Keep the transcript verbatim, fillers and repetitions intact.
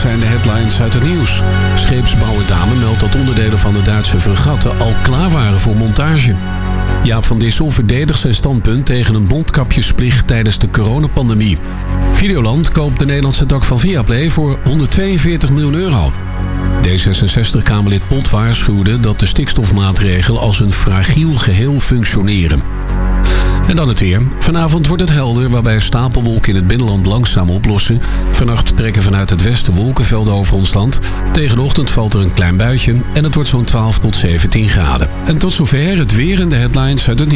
zijn de headlines uit het nieuws. Scheepsbouwer Dame meldt dat onderdelen van de Duitse fregatten al klaar waren voor montage. Jaap van Dissel verdedigt zijn standpunt tegen een mondkapjesplicht tijdens de coronapandemie. Videoland koopt de Nederlandse tak van Viaplay voor honderdtweeënveertig miljoen euro. D zesenzestig-Kamerlid Pot waarschuwde dat de stikstofmaatregelen als een fragiel geheel functioneren. En dan het weer. Vanavond wordt het helder, waarbij stapelwolken in het binnenland langzaam oplossen. Vannacht trekken vanuit het westen wolkenvelden over ons land. Tegen de ochtend valt er een klein buitje en het wordt zo'n twaalf tot zeventien graden. En tot zover het weer en de headlines uit het nieuws.